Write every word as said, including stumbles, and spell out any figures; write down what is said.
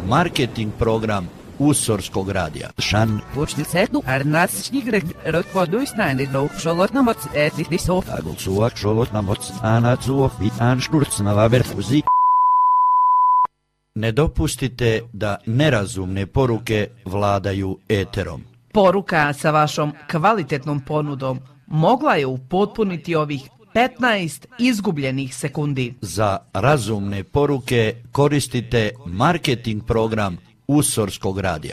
marketing program Usorskog radija. Šan. Počni setnu, er narsčnigre, rotvodu snajni do šolotna moc etih nisov. Agul suak šolotna moc, ana cuov i anšturc na vaberfuzi. Ne dopustite da nerazumne poruke vladaju eterom. Poruka sa vašom kvalitetnom ponudom mogla je upotpuniti ovih petnaest izgubljenih sekundi. Za razumne poruke koristite marketing program Usorskog radija.